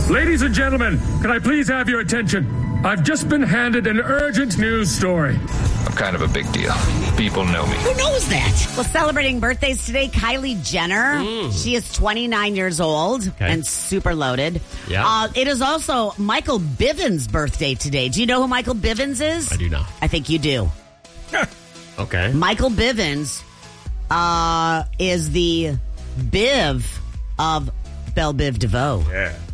Ladies and gentlemen, can I please have your attention? I've just been handed an urgent news story. I'm kind of a big deal. People know me. Who knows that? Well, celebrating birthdays today, Kylie Jenner. She is 29 years old and super loaded. Yeah. It is also Michael Bivins' birthday today. Do you know who Michael Bivins is? I do not. I think you do. Okay. Michael Bivins is the Biv of Belle Biv DeVoe. Yeah.